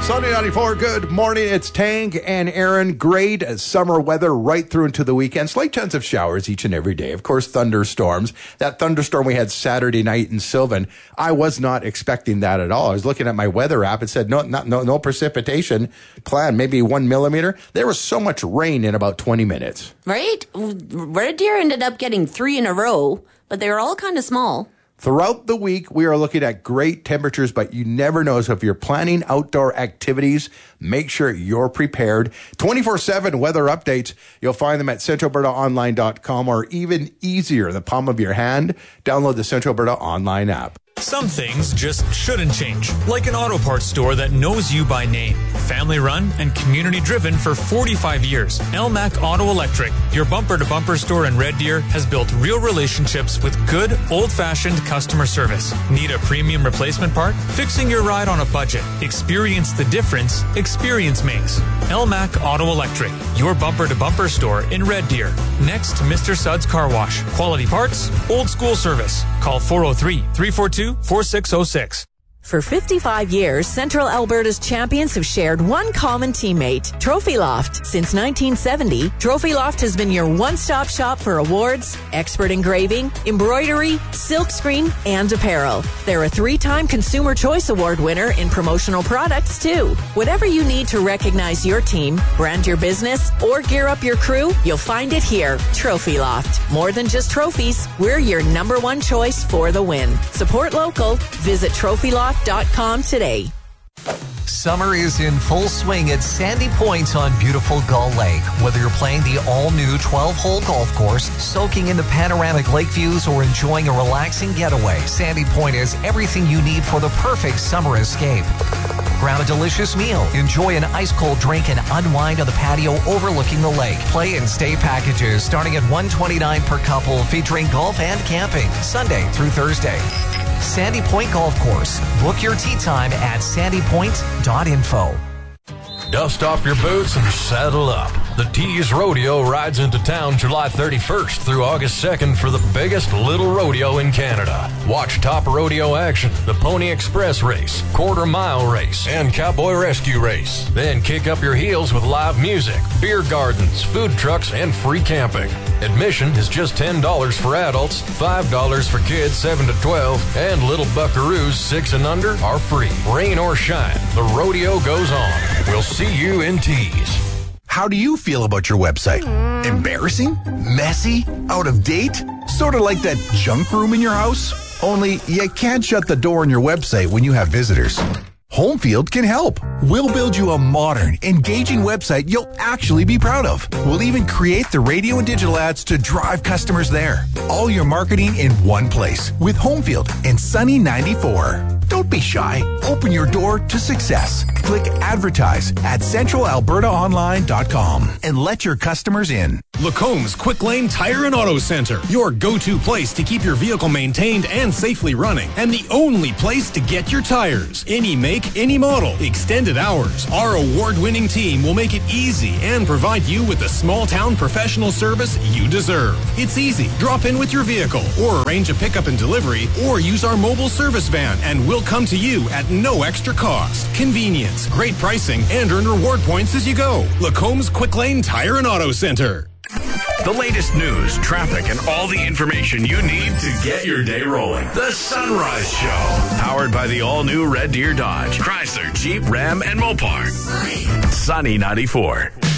Sunny 94, good morning. It's Tank and Aaron. Great summer weather right through into the weekend. Slight chance of showers each and every day. Of course, thunderstorms. That thunderstorm we had Saturday night in Sylvan, I was not expecting that at all. I was looking at my weather app. It said no precipitation planned, maybe 1 millimeter. There was so much rain in about 20 minutes. Right? Red Deer ended up getting 3 in a row, but they were all kind of small. Throughout the week, we are looking at great temperatures, but you never know. So if you're planning outdoor activities, make sure you're prepared. 24/7 weather updates. You'll find them at centralalbertaonline.com, or even easier, in the palm of your hand. Download the Central Alberta Online app. Some things just shouldn't change, like an auto parts store that knows you by name. Family run and community driven for 45 years. Elmac Auto Electric, your bumper-to-bumper store in Red Deer, has built real relationships with good, old-fashioned customer service. Need a premium replacement part? Fixing your ride on a budget. Experience the difference experience makes. Elmac Auto Electric, your bumper-to-bumper store in Red Deer. Next to Mr. Suds Car Wash. Quality parts, old school service. Call 403-342-4606. For 55 years, Central Alberta's champions have shared one common teammate, Trophy Loft. Since 1970, Trophy Loft has been your one-stop shop for awards, expert engraving, embroidery, silkscreen, and apparel. They're a 3-time Consumer Choice Award winner in promotional products, too. Whatever you need to recognize your team, brand your business, or gear up your crew, you'll find it here. Trophy Loft. More than just trophies, we're your #1 choice for the win. Support local. Visit trophyloft.com today. Summer is in full swing at Sandy Point on beautiful Gull Lake. Whether you're playing the all-new 12-hole golf course, soaking in the panoramic lake views, or enjoying a relaxing getaway, Sandy Point is everything you need for the perfect summer escape. Grab a delicious meal, enjoy an ice-cold drink, and unwind on the patio overlooking the lake. Play and stay packages starting at $129 per couple, featuring golf and camping, Sunday through Thursday. Sandy Point Golf Course. Book your tee time at sandypoint.info. Dust off your boots and saddle up. The Tees Rodeo rides into town July 31st through August 2nd for the biggest little rodeo in Canada. Watch top rodeo action, the Pony Express race, quarter-mile race, and cowboy rescue race. Then kick up your heels with live music, beer gardens, food trucks, and free camping. Admission is just $10 for adults, $5 for kids 7 to 12, and little buckaroos 6 and under are free. Rain or shine, the rodeo goes on. We'll see you in Tees. How do you feel about your website? Embarrassing? Messy? Out of date? Sort of like that junk room in your house? Only you can't shut the door on your website when you have visitors. Homefield can help. We'll build you a modern, engaging website you'll actually be proud of. We'll even create the radio and digital ads to drive customers there. All your marketing in one place with Homefield and Sunny 94. Don't be shy. Open your door to success. Click advertise at centralalbertaonline.com and let your customers in. Lacomb's Quick Lane Tire and Auto Center, your go-to place to keep your vehicle maintained and safely running, and the only place to get your tires. Any make, any model, extended hours. Our award-winning team will make it easy and provide you with the small-town professional service you deserve. It's easy. Drop in with your vehicle or arrange a pickup and delivery, or use our mobile service van and we'll come to you at no extra cost. Convenience, great pricing, and earn reward points as you go. Lacomb's Quick Lane Tire and Auto Center. The latest news, traffic, and all the information you need to get your day rolling. The Sunrise Show. Powered by the all-new Red Deer Dodge, Chrysler, Jeep, Ram, and Mopar. Sunny 94.